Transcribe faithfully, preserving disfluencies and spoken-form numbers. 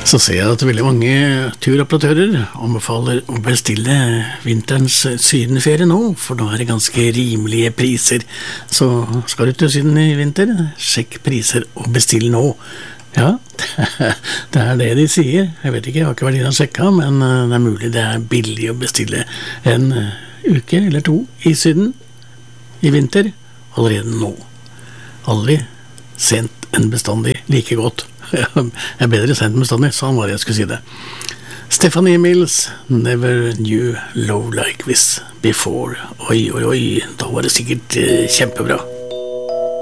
Så ser jeg at veldig mange turoperatører anbefaler å bestille vinterens sydenferie nå, for nå er det ganske rimelige priser. Så skal du til Syden i vinter, sjekk priser og bestill nå. Ja, det er det de sier. Jeg vet ikke, jeg har ikke vært inne og sjekket, men det er mulig det er billig å bestille en uke eller to i Syden i vinter allerede nå. Aldri sent enn bestandig like godt. Jeg er bedre sent enn bestandig, sånn var det jeg skulle si det. Stephanie Mills, Never Knew Love Like This Before. Oi, oi, oi, da var det sikkert kjempebra.